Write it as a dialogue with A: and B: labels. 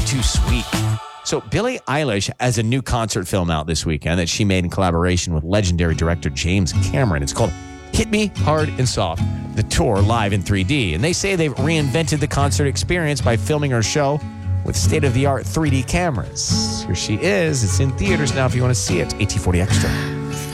A: too sweet. So Billie Eilish has a new concert film out this weekend that she made in collaboration with legendary director James Cameron. It's called Hit Me Hard and Soft, the tour live in 3D. And they say they've reinvented the concert experience by filming her show with state-of-the-art 3D cameras. Here she is. It's in theaters now if you want to see it. AT40 Extra.